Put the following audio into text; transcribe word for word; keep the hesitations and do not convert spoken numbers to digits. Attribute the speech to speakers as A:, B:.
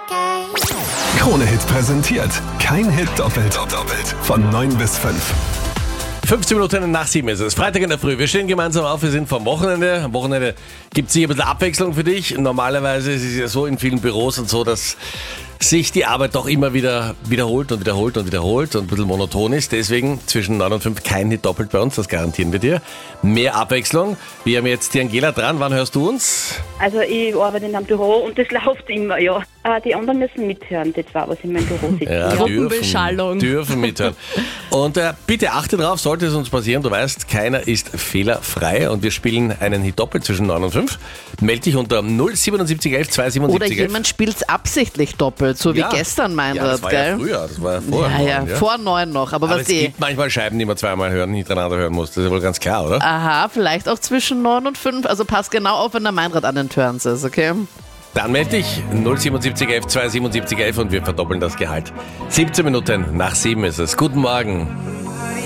A: Krone Hit präsentiert. Kein Hit doppelt. doppelt. Von neun bis fünf.
B: fünfzehn Minuten nach sieben ist es. Freitag in der Früh. Wir stehen gemeinsam auf. Wir sind vom Wochenende. Am Wochenende gibt es hier ein bisschen Abwechslung für dich. Normalerweise ist es ja so in vielen Büros und so, dass sich die Arbeit doch immer wieder wiederholt und wiederholt und wiederholt und ein bisschen monoton ist. Deswegen zwischen neun und fünf kein Hit doppelt bei uns, das garantieren wir dir. Mehr Abwechslung. Wir haben jetzt die Angela dran. Wann hörst du uns?
C: Also ich arbeite in einem Büro und das läuft immer, ja. Äh, die anderen müssen mithören, die zwei, was in meinem Büro sitzen.
B: Ja,
D: Gruppenbeschallung.
B: Dürfen, dürfen mithören. Und äh, bitte achte drauf, sollte es uns passieren, du weißt, keiner ist fehlerfrei und wir spielen einen Hit doppelt zwischen neun und fünf. Meld dich unter null siebenundsiebzig elf zwei
D: Oder
B: siebenundsiebzig elf.
D: jemand spielt es absichtlich doppelt, so wie
B: Ja.
D: gestern, mein
B: Ja, das
D: Rat,
B: war
D: gell?
B: ja früher, das war ja vor
D: Ja, ja,
B: neun, ja.
D: vor neun noch, aber,
B: Aber
D: was
B: es
D: eh.
B: gibt manchmal Scheiben, die man zweimal hören, hintereinander hören muss. Das ist ja wohl ganz klar, oder?
D: Aha, vielleicht auch zwischen neun und fünf, also pass genau auf, wenn der Meinrad an den Turns ist, okay?
B: Dann melde dich null siebenundsiebzig elf zwei siebenundsiebzig elf und wir verdoppeln das Gehalt. siebzehn Minuten nach sieben ist es. Guten Morgen.